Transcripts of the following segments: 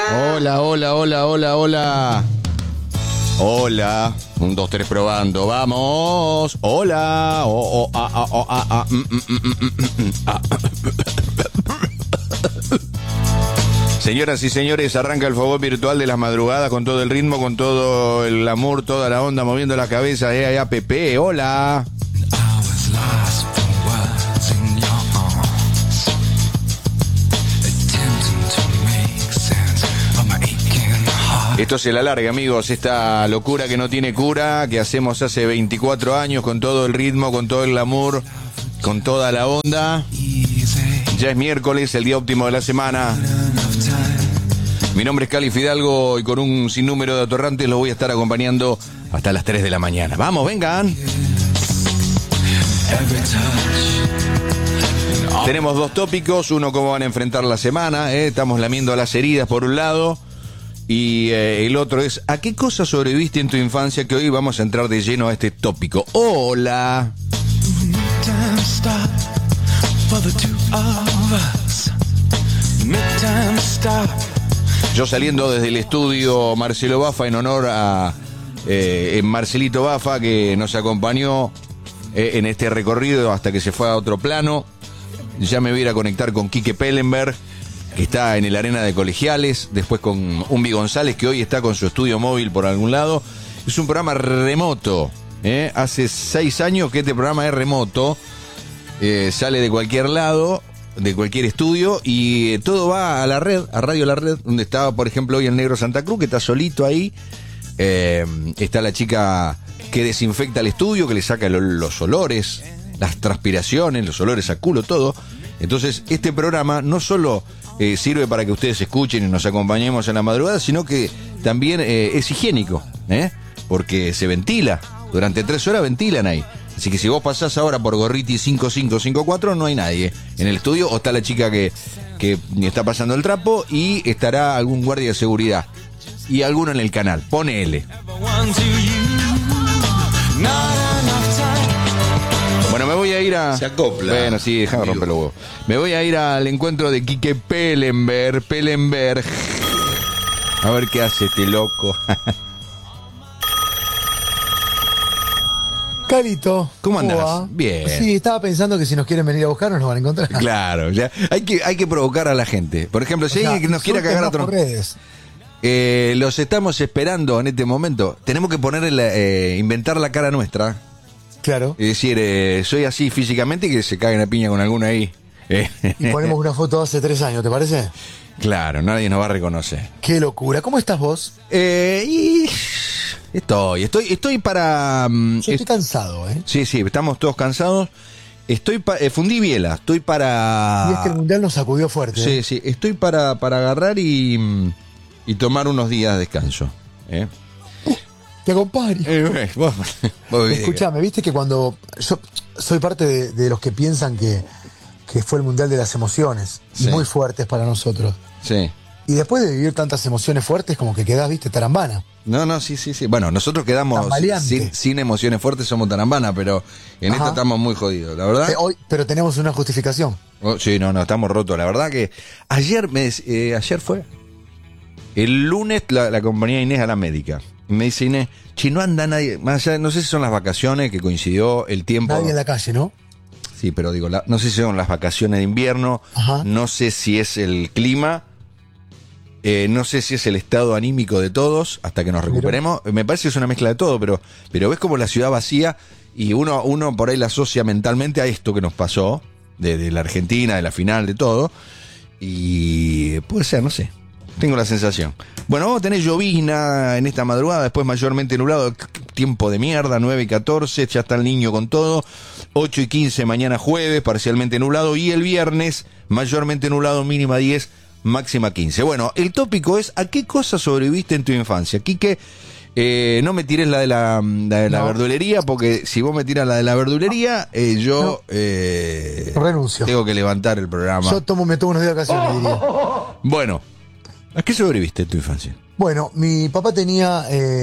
Hola, hola, hola, hola, hola. Hola. 1, 2, 3 probando. Vamos. Hola. Señoras y señores, arranca el fogón virtual de las madrugadas con todo el ritmo, con todo el amor, toda la onda, moviendo la cabeza. Pepe, hola. Esto se la larga, amigos, esta locura que no tiene cura, que hacemos hace 24 años con todo el ritmo, con todo el glamour, con toda la onda. Ya es miércoles, el día óptimo de la semana. Mi nombre es Cali Fidalgo y con un sinnúmero de atorrantes los voy a estar acompañando hasta las 3 de la mañana. ¡Vamos, vengan! Tenemos 2 tópicos, uno cómo van a enfrentar la semana, estamos lamiendo las heridas por un lado. Y el otro es, ¿a qué cosa sobreviviste en tu infancia? Que hoy vamos a entrar de lleno a este tópico. ¡Hola! Yo saliendo desde el estudio Marcelo Bafa en honor a Marcelito Bafa, que nos acompañó en este recorrido hasta que se fue a otro plano. Ya me voy a ir a conectar con Quique Pellenberg, que está en el Arena de Colegiales, después con Umbi González, que hoy está con su estudio móvil por algún lado. Es un programa remoto, hace 6 años que este programa es remoto, sale de cualquier lado, de cualquier estudio, y todo va a la red, a Radio La Red, donde estaba, por ejemplo, hoy el Negro Santa Cruz, que está solito ahí. Está la chica que desinfecta el estudio, que le saca los olores, las transpiraciones, los olores a culo, todo. Entonces, este programa no solo sirve para que ustedes escuchen y nos acompañemos en la madrugada, sino que también es higiénico, porque se ventila. Durante 3 horas ventilan ahí. Así que si vos pasás ahora por Gorriti 5554, no hay nadie en el estudio, o está la chica que está pasando el trapo, y estará algún guardia de seguridad y alguno en el canal. Ponele. Bueno, me voy a ir a... Se acopla. Bueno, sí, déjame romper los huevos. Me voy a ir al encuentro de Quique Pellenberg. A ver qué hace este loco. Calito, ¿Cómo andás? va? Bien. Sí, estaba pensando que si nos quieren venir a buscar nos van a encontrar. Claro, ya. Hay que provocar a la gente. Por ejemplo, si hay alguien que nos quiera cagar a por redes. los estamos esperando en este momento. Tenemos que ponerle, inventar la cara nuestra. Claro. Es decir, soy así físicamente y que se caguen a piña con alguno ahí. Y ponemos una foto de hace 3 años, ¿te parece? Claro, nadie nos va a reconocer. Qué locura. ¿Cómo estás vos? Y estoy para... Yo estoy cansado, ¿eh? Sí, estamos todos cansados. Fundí biela, estoy para... Y es que el Mundial nos sacudió fuerte. Sí, estoy para agarrar y tomar unos días de descanso. Te acompaño. Vos Escuchame, viste que cuando... Yo soy parte de los que piensan que fue el Mundial de las emociones. Sí. Y muy fuertes para nosotros. Sí. Y después de vivir tantas emociones fuertes, como que quedás, viste, tarambana. No, sí. Bueno, nosotros quedamos sin emociones fuertes, somos tarambana, pero en esta estamos muy jodidos, la verdad. Pero tenemos una justificación. Sí, no, estamos rotos. La verdad que ayer fue. El lunes la acompañé a Inés a la médica. Me dice Inés, no anda nadie, más allá, no sé si son las vacaciones que coincidió el tiempo. Nadie en la calle, ¿no? Sí, pero digo, no sé si son las vacaciones de invierno, no sé si es el clima, no sé si es el estado anímico de todos, hasta que nos recuperemos. Me parece que es una mezcla de todo, pero ves como la ciudad vacía y uno por ahí la asocia mentalmente a esto que nos pasó, de la Argentina, de la final, de todo, y puede ser, no sé. Tengo la sensación. Bueno, vamos a tener llovizna en esta madrugada, después mayormente nublado, tiempo de mierda, 9:14, ya está el niño con todo, 8:15 mañana jueves, parcialmente nublado, y el viernes mayormente nublado, mínima 10, máxima 15. Bueno, el tópico es, ¿a qué cosa sobreviviste en tu infancia? Quique, no me tires la de la verdulería, porque si vos me tiras la de la verdulería, yo renuncio. Tengo que levantar el programa. Me tomo unos días de vacaciones, diría. Bueno, ¿a qué sobreviviste en tu infancia? Bueno, mi papá tenía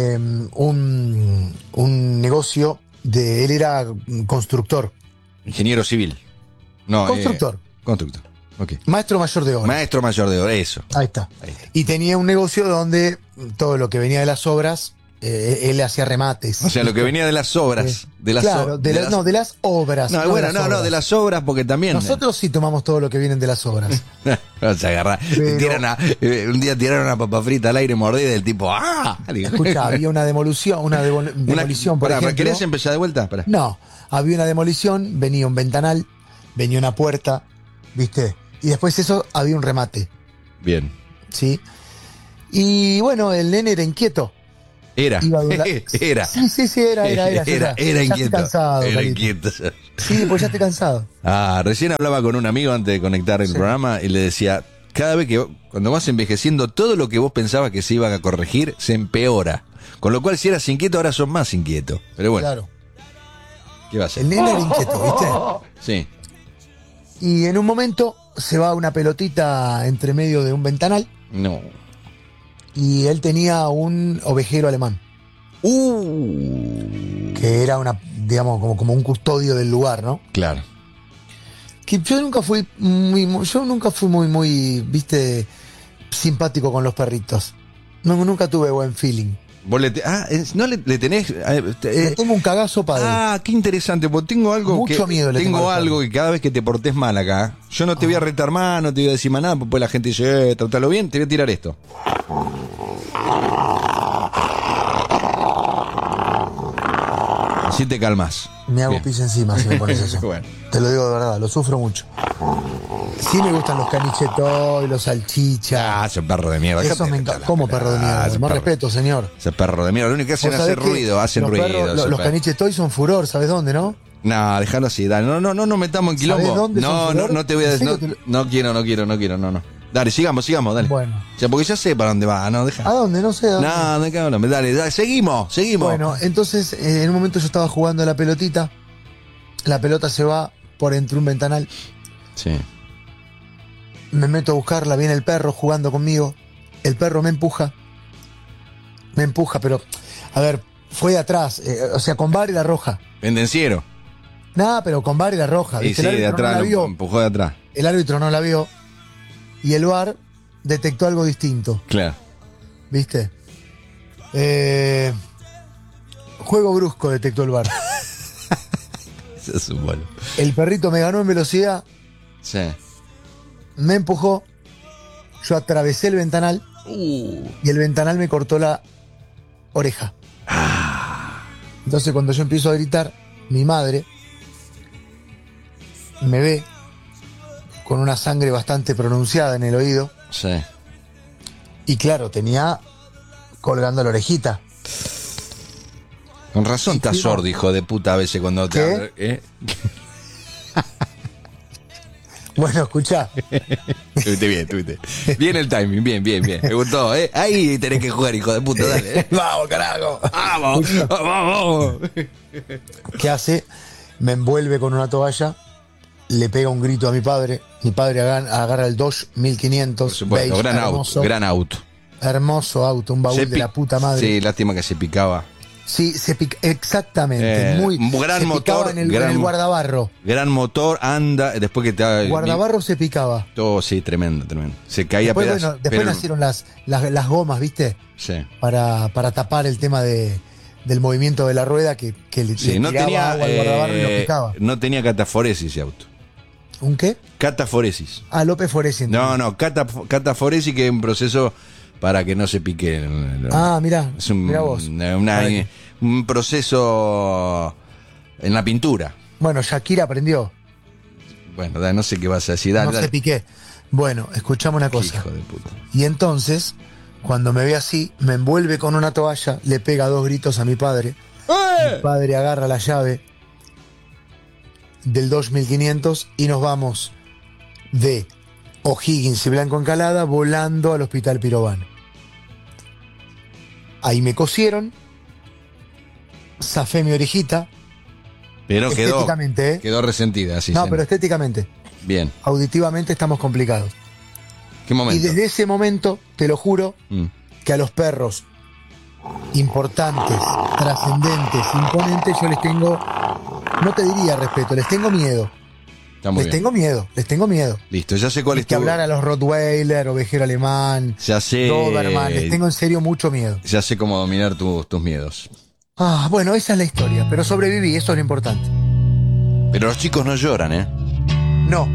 un negocio él era constructor. Ingeniero civil. No, Constructor. Constructor. Ok. Maestro mayor de obra. Maestro mayor de obra, eso. Ahí está. Ahí está. Y tenía un negocio donde todo lo que venía de las obras, él hacía remates. O sea, lo que venía de las obras. De las claro, de las obras. No, bueno, no, de las obras, porque también. Nosotros sí tomamos todo lo que vienen de las obras. Se agarra. Un día tiraron una papa frita al aire mordida y el tipo. ¡Ah! Escucha, había una demolición, demolición, por ejemplo. ¿Querés empezar de vuelta? Pará. No, había una demolición, venía un ventanal, venía una puerta, ¿viste? Y después eso había un remate, Bien. ¿sí? Y bueno, el nene era inquieto. Era. Era. Sí, era Era ya inquieto. estoy cansado, Era Carlito. inquieto. Sí, pues ya estoy cansado. Recién hablaba con un amigo antes de conectar el programa y le decía, cada vez que cuando vas envejeciendo, todo lo que vos pensabas que se iba a corregir se empeora. Con lo cual, si eras inquieto, ahora sos más inquieto. Pero bueno, Claro. ¿qué va a hacer? El nene era inquieto, ¿viste? Sí. Y en un momento se va una pelotita entre medio de un ventanal No. y él tenía un ovejero alemán, que era digamos, como un custodio del lugar, ¿no? Claro. Que yo nunca fui muy, viste, simpático con los perritos. No, nunca tuve buen feeling. Vos no le tenés. Le tengo un cagazo padre. Qué interesante, porque tengo algo Mucho miedo le tengo tengo al algo que cada vez que te portés mal acá, yo no te voy a retar más, no te voy a decir más nada, porque después la gente dice, trátalo bien, te voy a tirar esto. Así te calmas. Me hago Bien. pis encima si me pones eso. Bueno. Te lo digo de verdad, lo sufro mucho. Sí me gustan los canichetos y los salchichas. Ese perro de mierda. Eso me encanta. ¿Cómo perro de mierda? ese Más perro. respeto, señor. Ese perro de mierda, lo único que hacen es Vos sabés hacer que ruido, hacen los ruido. perros- ese los perro. caniches toy son furor, ¿sabes dónde, no? No, déjalo así, dale. No nos metamos en quilombo. ¿Sabés dónde son No, furor? no te voy a ¿En decir. serio No quiero, no. Dale, sigamos, dale. Bueno. O sea, porque ya sé para dónde va, no, deja. ¿A dónde? No sé. ¿A dónde? No, no, cabrón, dale, seguimos. Bueno, entonces en un momento yo estaba jugando a la pelotita. La pelota se va por entre un ventanal. Sí. Me meto a buscarla, viene el perro jugando conmigo. El perro me empuja, pero, a ver, fue de atrás, o sea, con VAR era roja. Pendenciero. Nada, pero con VAR era roja. Y ¿viste? sí, El de árbitro no atrás, la vio. lo empujó de atrás. El árbitro no la vio. Y el VAR detectó algo distinto, Claro. ¿viste? Juego brusco detectó el VAR. Eso es un bolo. El perrito me ganó en velocidad, Sí. me empujó, yo atravesé el ventanal y el ventanal me cortó la oreja. Entonces cuando yo empiezo a gritar, mi madre me ve con una sangre bastante pronunciada en el oído Sí. y claro, tenía colgando la orejita. Con razón estás sí, sordo, hijo de puta, a veces cuando te ¿Qué? hablo, Bueno, escuchá, Tuviste bien. Bien el timing, bien. Me gustó, Ahí tenés que jugar, hijo de puta, dale. Vamos, carajo. Vamos. ¿qué hace? Me envuelve con una toalla, le pega un grito a mi padre agarra el Dodge 1500, Por supuesto, beige, gran auto. hermoso auto, un baúl de la puta madre. Sí, lástima que se picaba. Sí, se pica, exactamente, Gran se motor, picaba en el guardabarro. Gran motor, anda, después que te... Guardabarro se picaba. Todo, sí, tremendo. Se caía Después, pedazos. bueno, después nacieron las gomas, ¿viste? Sí. Para tapar el tema del movimiento de la rueda que le No tiraba tenía, agua al guardabarro y lo picaba. no tenía cataforesis ese auto. ¿Un qué? Cataforesis. Ah, López Foresi. No, cataforesis, que es un proceso para que no se pique. Mirá, Es un, mirá vos. un proceso en la pintura. Bueno, Shakira aprendió. Bueno, no sé qué vas a decir. No Dale. se piqué. Bueno, escuchame una cosa. Hijo de puta. Y entonces, cuando me ve así, me envuelve con una toalla, le pega 2 gritos a mi padre. Mi padre agarra la llave del Dodge 1500 y nos vamos de O'Higgins y Blanco Encalada volando al Hospital Pirovano. Ahí me cosieron, zafé mi orejita. Pero Estéticamente, quedó resentida, así. No, pero estéticamente. Bien. Auditivamente estamos complicados. ¿Qué momento? Y desde ese momento, te lo juro, que a los perros importantes, trascendentes, imponentes, yo les tengo, no te diría respeto, les tengo miedo. Está muy Les bien. tengo miedo. Listo, ya sé cuál Hay es que tu... hablar a los Rottweiler, ovejero alemán, Ya sé... Doberman, les tengo en serio mucho miedo. Ya sé cómo dominar tus miedos. Bueno, esa es la historia, pero sobreviví, eso es lo importante. Pero los chicos no lloran, ¿eh?